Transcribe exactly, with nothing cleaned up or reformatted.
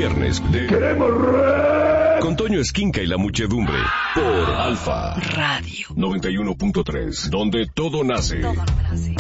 viernes de ¡Queremos rap! Con Toño Esquinca y la muchedumbre. Por Alfa Radio noventa y uno punto tres, donde todo nace. Todo nace.